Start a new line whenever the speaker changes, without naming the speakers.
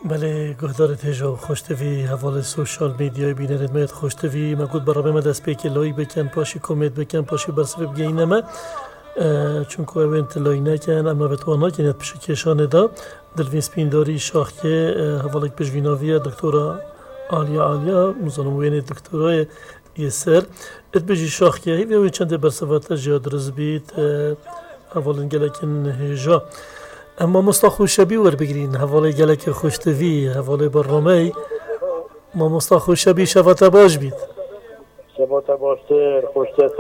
بله گهدارت هجا خوشتوی حوال سوشال میدیای بینرد مید خوشتوی ما گود برای ما دست پیک لای بکن پاشی کمید بکن پاشی برسف بگیینه ما چون که اوینت لای نکن اما بتوانا کنید پیش کشانه دا دلوین سپینداری شاخی حوالک پشویناوی دکتورا آلیا مزانم وینه دکتورای یسر ات بجی شاخی هی و چند برسفات جیاد رزبید حوالن گلکن هجا اما مصطفى شبی ور بگیرین حواله گلک خوشتوی حواله برنامه ما مصطفى شبی شفت باش بید
شفت باش خوشتوی